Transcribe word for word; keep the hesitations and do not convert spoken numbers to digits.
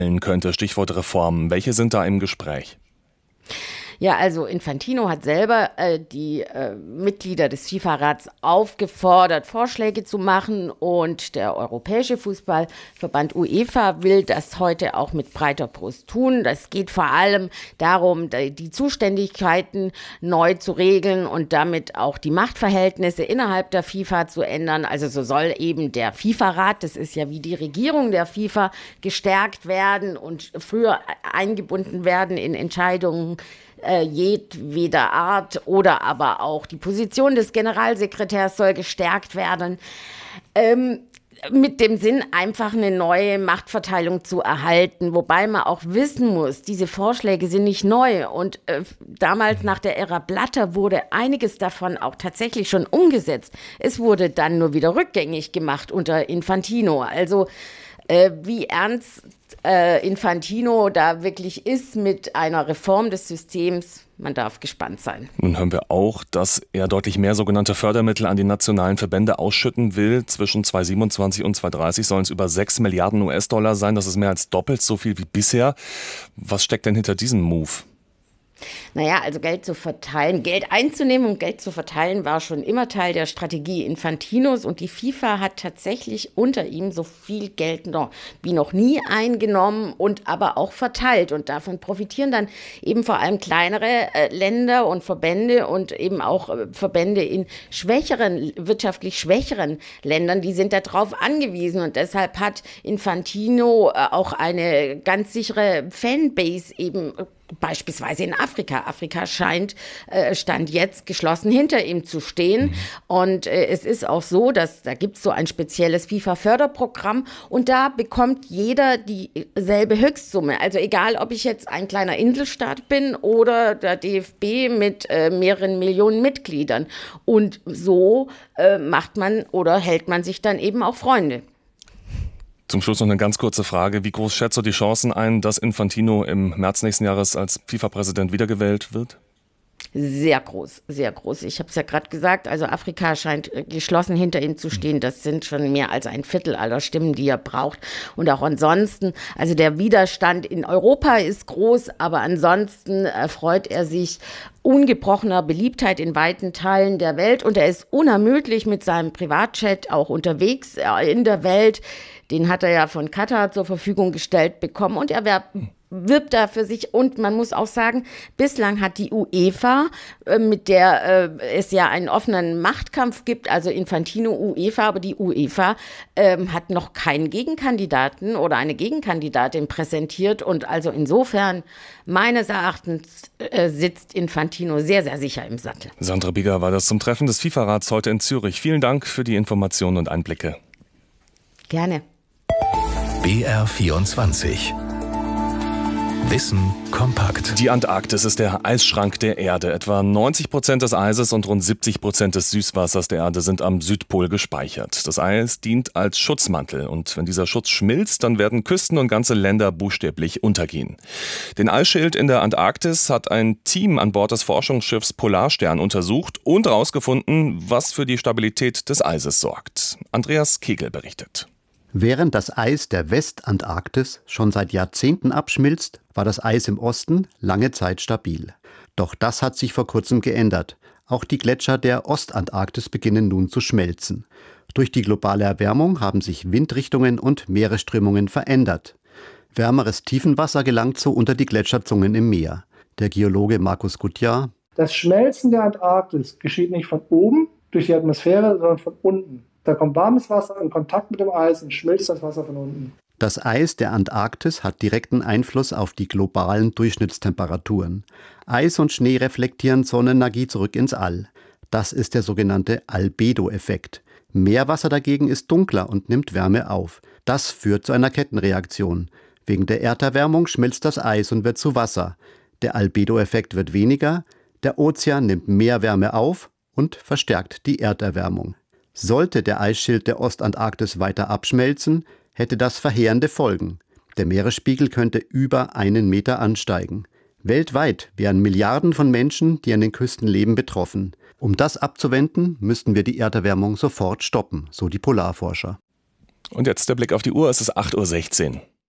könnte. Stichwort Reformen. Welche sind da im Gespräch? Ja, also Infantino hat selber äh, die äh, Mitglieder des FIFA-Rats aufgefordert, Vorschläge zu machen, und der Europäische Fußballverband UEFA will das heute auch mit breiter Brust tun. Das geht vor allem darum, die Zuständigkeiten neu zu regeln und damit auch die Machtverhältnisse innerhalb der FIFA zu ändern. Also so soll eben der FIFA-Rat, das ist ja wie die Regierung der FIFA, gestärkt werden und früher eingebunden werden in Entscheidungen Äh, jedweder Art, oder aber auch die Position des Generalsekretärs soll gestärkt werden, ähm, mit dem Sinn, einfach eine neue Machtverteilung zu erhalten. Wobei man auch wissen muss, diese Vorschläge sind nicht neu, und äh, damals nach der Ära Blatter wurde einiges davon auch tatsächlich schon umgesetzt. Es wurde dann nur wieder rückgängig gemacht unter Infantino. Also äh, wie ernst Äh, Infantino da wirklich ist mit einer Reform des Systems, man darf gespannt sein. Nun hören wir auch, dass er deutlich mehr sogenannte Fördermittel an die nationalen Verbände ausschütten will. Zwischen zweitausendsiebenundzwanzig und zweitausenddreißig sollen es über sechs Milliarden U S-Dollar sein. Das ist mehr als doppelt so viel wie bisher. Was steckt denn hinter diesem Move? Naja, also Geld zu verteilen, Geld einzunehmen und Geld zu verteilen, war schon immer Teil der Strategie Infantinos, und die FIFA hat tatsächlich unter ihm so viel Geld noch, wie noch nie eingenommen und aber auch verteilt, und davon profitieren dann eben vor allem kleinere äh, Länder und Verbände und eben auch äh, Verbände in schwächeren, wirtschaftlich schwächeren Ländern, die sind darauf angewiesen, und deshalb hat Infantino äh, auch eine ganz sichere Fanbase eben äh, beispielsweise in Afrika. Afrika scheint, äh, stand jetzt geschlossen hinter ihm zu stehen. Mhm. Und äh, es ist auch so, dass da gibt es so ein spezielles FIFA-Förderprogramm, und da bekommt jeder dieselbe Höchstsumme. Also egal, ob ich jetzt ein kleiner Inselstaat bin oder der D F B mit äh, mehreren Millionen Mitgliedern. Und so äh, macht man oder hält man sich dann eben auch Freunde. Zum Schluss noch eine ganz kurze Frage. Wie groß schätzt du die Chancen ein, dass Infantino im März nächsten Jahres als FIFA-Präsident wiedergewählt wird? Sehr groß, sehr groß. Ich habe es ja gerade gesagt, also Afrika scheint geschlossen hinter ihm zu stehen. Das sind schon mehr als ein Viertel aller Stimmen, die er braucht. Und auch ansonsten, also der Widerstand in Europa ist groß, aber ansonsten erfreut er sich ungebrochener Beliebtheit in weiten Teilen der Welt. Und er ist unermüdlich mit seinem Privatjet auch unterwegs in der Welt. Den hat er ja von Katar zur Verfügung gestellt bekommen, und er wirbt, wirbt da für sich. Und man muss auch sagen, bislang hat die UEFA, äh, mit der äh, es ja einen offenen Machtkampf gibt, also Infantino, UEFA, aber die UEFA äh, hat noch keinen Gegenkandidaten oder eine Gegenkandidatin präsentiert. Und also insofern, meines Erachtens, äh, sitzt Infantino sehr, sehr sicher im Sattel. Sandra Bieger war das zum Treffen des FIFA-Rats heute in Zürich. Vielen Dank für die Informationen und Einblicke. Gerne. B R vierundzwanzig. Wissen kompakt. Die Antarktis ist der Eisschrank der Erde. Etwa neunzig Prozent des Eises und rund siebzig Prozent des Süßwassers der Erde sind am Südpol gespeichert. Das Eis dient als Schutzmantel, und wenn dieser Schutz schmilzt, dann werden Küsten und ganze Länder buchstäblich untergehen. Den Eisschild in der Antarktis hat ein Team an Bord des Forschungsschiffs Polarstern untersucht und herausgefunden, was für die Stabilität des Eises sorgt. Andreas Kegel berichtet. Während das Eis der Westantarktis schon seit Jahrzehnten abschmilzt, war das Eis im Osten lange Zeit stabil. Doch das hat sich vor kurzem geändert. Auch die Gletscher der Ostantarktis beginnen nun zu schmelzen. Durch die globale Erwärmung haben sich Windrichtungen und Meeresströmungen verändert. Wärmeres Tiefenwasser gelangt so unter die Gletscherzungen im Meer. Der Geologe Markus Gutjahr: Das Schmelzen der Antarktis geschieht nicht von oben durch die Atmosphäre, sondern von unten. Da kommt warmes Wasser in Kontakt mit dem Eis und schmilzt das Wasser von unten. Das Eis der Antarktis hat direkten Einfluss auf die globalen Durchschnittstemperaturen. Eis und Schnee reflektieren Sonnenenergie zurück ins All. Das ist der sogenannte Albedo-Effekt. Meerwasser dagegen ist dunkler und nimmt Wärme auf. Das führt zu einer Kettenreaktion. Wegen der Erderwärmung schmilzt das Eis und wird zu Wasser. Der Albedo-Effekt wird weniger, der Ozean nimmt mehr Wärme auf und verstärkt die Erderwärmung. Sollte der Eisschild der Ostantarktis weiter abschmelzen, hätte das verheerende Folgen. Der Meeresspiegel könnte über einen Meter ansteigen. Weltweit wären Milliarden von Menschen, die an den Küsten leben, betroffen. Um das abzuwenden, müssten wir die Erderwärmung sofort stoppen, so die Polarforscher. Und jetzt der Blick auf die Uhr, es ist acht Uhr sechzehn.